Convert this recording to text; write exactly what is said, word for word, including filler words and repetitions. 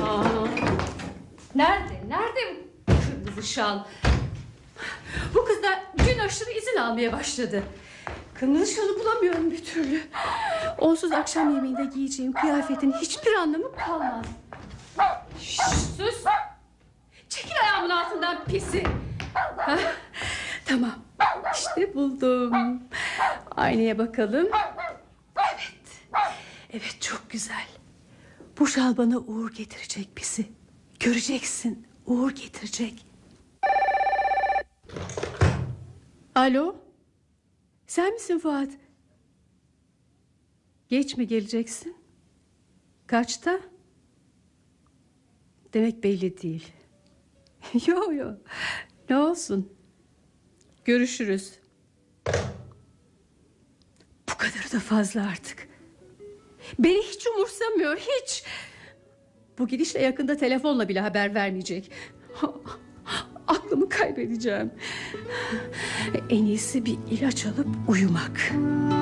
Aa, nerede? Nerede bu kırmızı şal? Bu kız da dün aşırı izin almaya başladı. Kırmızı şalı bulamıyorum bir türlü. Onsuz akşam yemeğinde giyeceğim kıyafetin hiçbir anlamı kalmaz. Şşş, sus. Çekil ayağımın altından pisi. Hah, tamam, işte buldum. Aynaya bakalım. Evet, evet, çok güzel. Bu şal bana uğur getirecek pisi. Göreceksin, uğur getirecek. Alo, sen misin Fuat? Geç mi geleceksin? Kaçta? Demek belli değil. Yo yo, ne olsun. Görüşürüz. Bu kadar da fazla artık. Beni hiç umursamıyor, hiç. Bu gidişle yakında telefonla bile haber vermeyecek. Aklımı kaybedeceğim. En iyisi bir ilaç alıp uyumak.